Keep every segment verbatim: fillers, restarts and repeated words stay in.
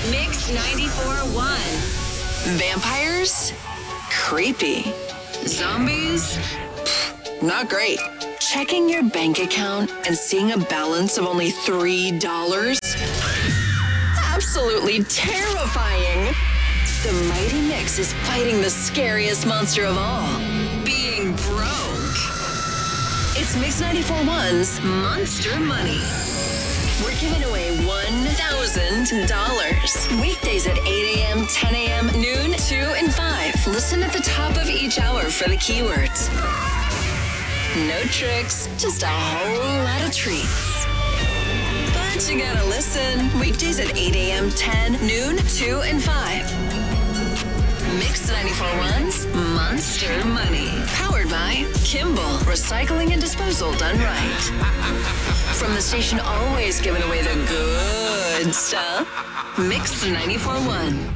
Mix ninety-four point one. Vampires? Creepy. Zombies? Not great. Checking your bank account and seeing a balance of only three dollars? Absolutely terrifying. The Mighty Mix is fighting the scariest monster of all, being broke. It's Mix ninety-four point one's Monster Money. We're giving away one thousand dollars. Weekdays at eight a.m., ten a.m., noon, two, and five. Listen at the top of each hour for the keywords. No tricks, just a whole lot of treats. But you gotta listen. Weekdays at eight a.m., ten, noon, two, and five. Mix ninety-four point one's Monster Money. Powered by Kimball. Recycling and disposal done right. From the station always giving away the good stuff. Mix ninety-four point one.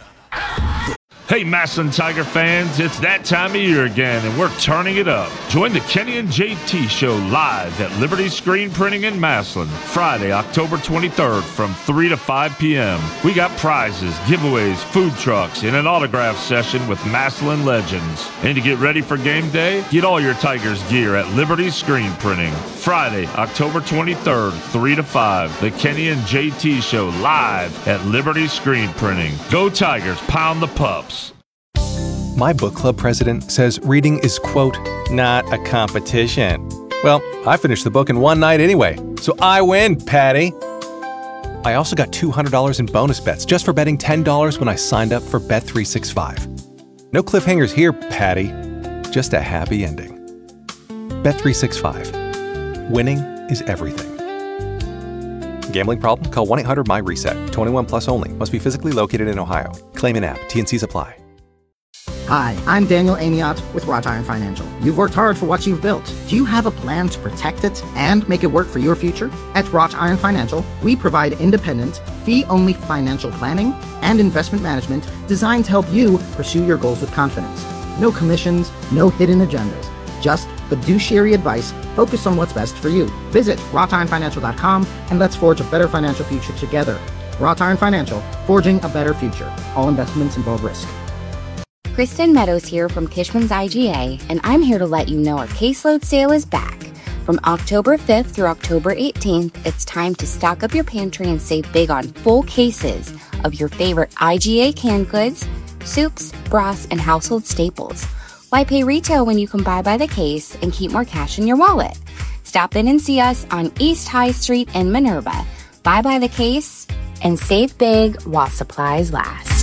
Hey, Massillon Tiger fans, it's that time of year again, and we're turning it up. Join the Kenny and J T Show live at Liberty Screen Printing in Massillon, Friday, October twenty-third from three to five p.m. We got prizes, giveaways, food trucks, and an autograph session with Massillon legends. And to get ready for game day, get all your Tigers gear at Liberty Screen Printing. Friday, October twenty-third, three to five. The Kenny and J T Show live at Liberty Screen Printing. Go Tigers, pound the pups. My book club president says reading is, quote, not a competition. Well, I finished the book in one night anyway, so I win, Patty. I also got two hundred dollars in bonus bets just for betting ten dollars when I signed up for Bet three sixty-five. No cliffhangers here, Patty. Just a happy ending. Bet three sixty-five. Winning is everything. Gambling problem? Call one eight hundred M Y RESET. twenty-one plus only. Must be physically located in Ohio. Claim in app. T and Cs apply. Hi, I'm Daniel Amiot with Wrought Iron Financial. You've worked hard for what you've built. Do you have a plan to protect it and make it work for your future? At Wrought Iron Financial, we provide independent, fee-only financial planning and investment management designed to help you pursue your goals with confidence. No commissions, no hidden agendas. Just fiduciary advice focused on what's best for you. Visit wrought iron financial dot com and let's forge a better financial future together. Wrought Iron Financial, forging a better future. All investments involve risk. Kristen Meadows here from Kishman's I G A, and I'm here to let you know our caseload sale is back. From October fifth through October eighteenth, it's time to stock up your pantry and save big on full cases of your favorite I G A canned goods, soups, broths, and household staples. Why pay retail when you can buy by the case and keep more cash in your wallet? Stop in and see us on East High Street in Minerva. Buy by the case and save big while supplies last.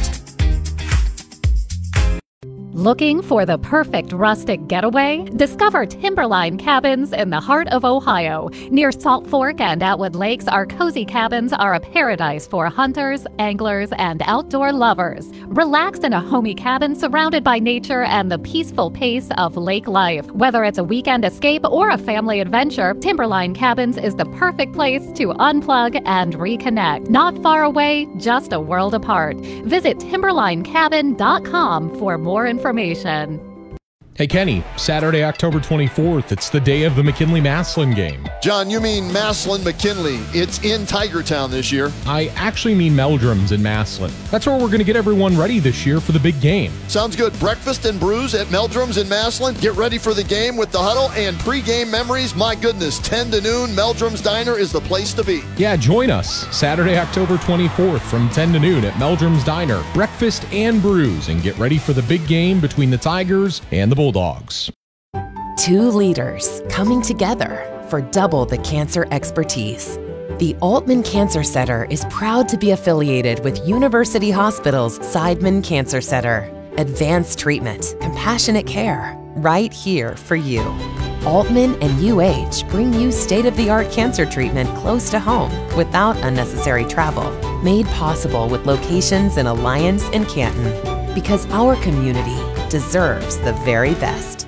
Looking for the perfect rustic getaway? Discover Timberline Cabins in the heart of Ohio. Near Salt Fork and Atwood Lakes, our cozy cabins are a paradise for hunters, anglers, and outdoor lovers. Relax in a homey cabin surrounded by nature and the peaceful pace of lake life. Whether it's a weekend escape or a family adventure, Timberline Cabins is the perfect place to unplug and reconnect. Not far away, just a world apart. Visit timberline cabin dot com for more information. Information. Hey, Kenny, Saturday, October twenty-fourth, it's the day of the McKinley-Massillon game. John, you mean Massillon-McKinley. It's in Tigertown this year. I actually mean Meldrum's in Massillon. That's where we're going to get everyone ready this year for the big game. Sounds good. Breakfast and brews at Meldrum's in Massillon. Get ready for the game with the huddle and pre-game memories. My goodness, ten to noon, Meldrum's Diner is the place to be. Yeah, join us Saturday, October twenty-fourth from ten to noon at Meldrum's Diner. Breakfast and brews, and get ready for the big game between the Tigers and the Bulldogs. Bulldogs. Two leaders coming together for double the cancer expertise. The Altman Cancer Center is proud to be affiliated with University Hospital's Seidman Cancer Center. Advanced treatment, compassionate care, right here for you. Altman and U H bring you state-of-the-art cancer treatment close to home without unnecessary travel. Made possible with locations in Alliance and Canton. Because our community deserves the very best.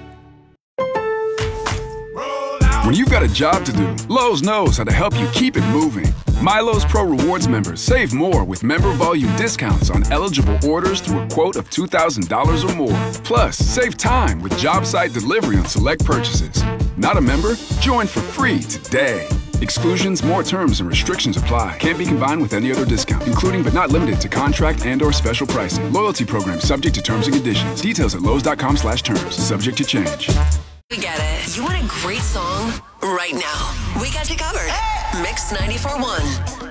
When you've got a job to do, Lowe's knows how to help you keep it moving. MyLowe's Pro Rewards members save more with member volume discounts on eligible orders through a quote of two thousand dollars or more. Plus, save time with job site delivery on select purchases. Not a member? Join for free today. Exclusions, more terms, and restrictions apply. Can't be combined with any other discount, including but not limited to contract and or special pricing. Loyalty program subject to terms and conditions. Details at lowes.com slash terms. Subject to change. We get it. You want a great song right now? We got you covered. Mix ninety-four point one.